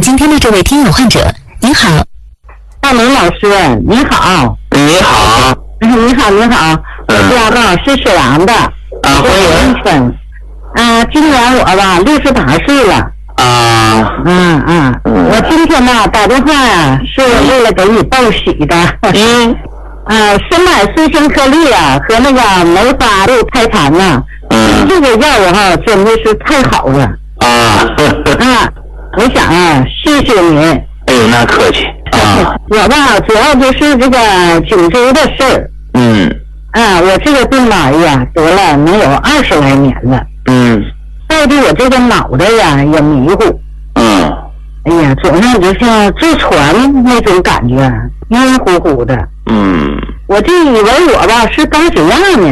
今天的这位听友患者，您好。 大明老师，你好。 你好。 你好，你好。我家吧是沈阳的。 欢迎。 今年我吧68岁了。我今天呢打电话呀，是为了给你报喜的。深百岁星颗粒啊和那个梅花鹿胎盘呐，这个药哈真的是太好了。我想谢谢您。 哎呦，那客气。 我吧主要就是这个颈椎的事儿。我这个病吧呀得了能有20来年了。到底我这个脑袋呀也迷糊。哎呀，总上就像坐船那种感觉，晕乎乎的。我就以为我吧是高血压呢。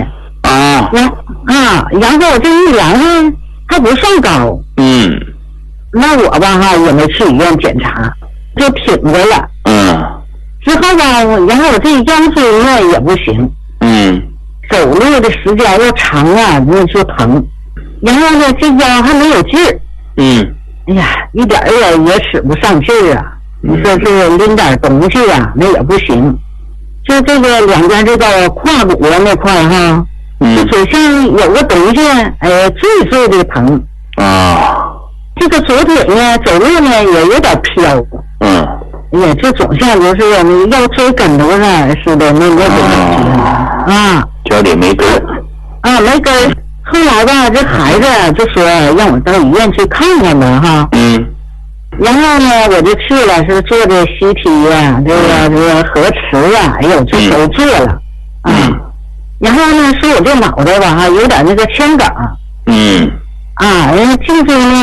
然后我这一量呢还不算高。那我吧也没去医院检查，就挺着了。之后吧，然后我这腰椎呢也不行。走路的时间又长啊，那就疼。然后呢，这腰还没有劲儿。哎呀，一点也使不上劲儿啊！你说这拎点东西啊，那也不行。就这个两边这个胯骨那块哈，就好像有个东西，坠的疼。这个左腿呢，走路呢也有点飘。哎呀，这总像就是你腰椎跟头上似的那种感觉。 脚里没根儿。 没根儿。后来吧，这孩子就说让我到医院去看看吧哈。然后呢，我就去了，是做的CT呀，这个核磁呀，哎呦，这都做了。然后呢，说我这脑袋吧有点那个腔梗。人家颈椎呢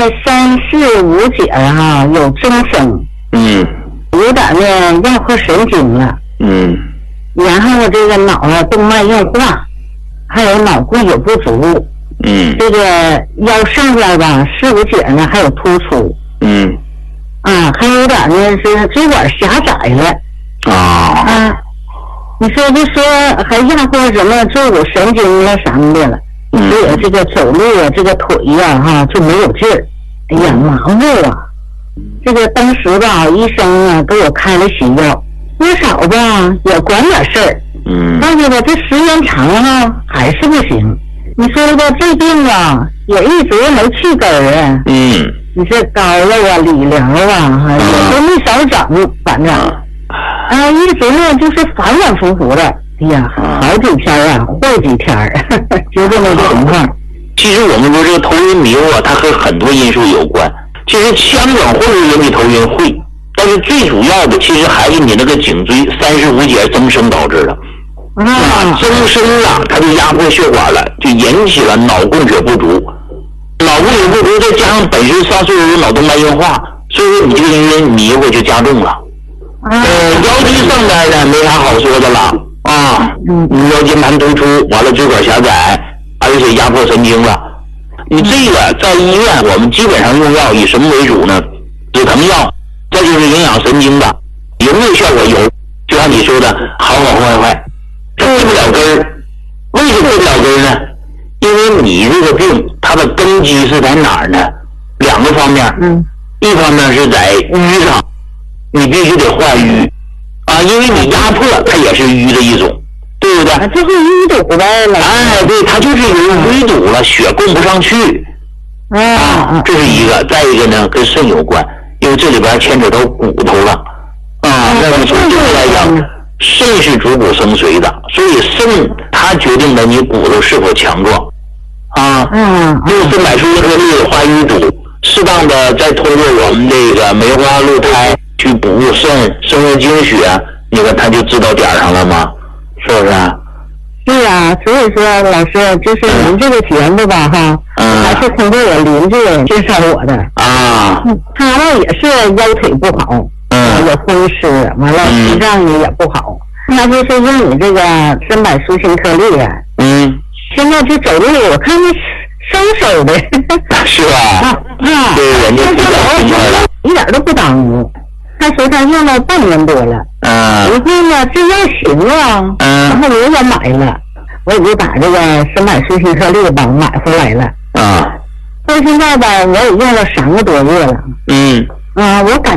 3、4、5节有增生。有点呢压迫神经了。然后这个脑动脉硬化，还有脑供血不足。这个腰上边吧4、5节呢还有突出。还有点呢是椎管狭窄了。你说就说还压迫什么坐骨神经了什么的了。所以这个走路啊，这个腿呀就没有劲儿。哎呀，麻木啊。这个当时吧，医生啊给我开了新药，多少吧也管点事儿。但是吧，这时间长了还是不行。你说吧，这病啊也一直没去根儿。你这膏药啊、理疗啊，也都没少整，反正一直呢就是反反复复的。哎呀，好几天坏几天，就这么个情况。 其实我们说这个头晕迷糊啊，它和很多因素有关。其实腔梗会不会引起头晕？会，但是最主要的其实还是你那个颈椎3、4、5节增生导致的。增生了，它就压迫血管了，就引起了脑供血不足。脑供血不足再加上本身上岁数脑动脉硬化，所以说你这个人迷糊就加重了。腰椎上边呢没啥好说的了。你腰间盘突出，完了椎管狭窄，而且压迫神经了。你这个在医院我们基本上用药以什么为主呢？止疼药，再就是营养神经的，有没有效果？有，就像你说的好好坏坏，这治不了根儿。为什么治不了根儿呢？因为你这个病它的根基是在哪儿呢？2个方面。一方面是在瘀上，你必须得换瘀因为你压迫它也是瘀的一种，对不对？ 这是淤堵呗。 对，它就是有淤堵了，血供不上去。这是一个。再一个呢，跟肾有关，因为这里边牵扯到骨头了。那么从这个来讲，肾是主骨生髓的，所以肾它决定了你骨头是否强壮。用深百岁星颗粒化淤堵，适当的再通过我们这个梅花鹿胎去补肾、生入精血，你看它就知道点上了吗？是不是？ 是啊，所以说老师就是您这个节目吧还是通过我邻居介绍我的。他呢也是腰腿不好，有风湿，完了脾脏也不好。他就是用你这个深百岁星颗粒现在这走路我看他收的。 是吧？对，人家比较听话了， 一点都不耽误。他说他用了半年多了。我说呢这药行啊。然后我也买了，我也就把这个深百岁星颗粒吧买回来了。到现在吧我也用了3个多月了。我感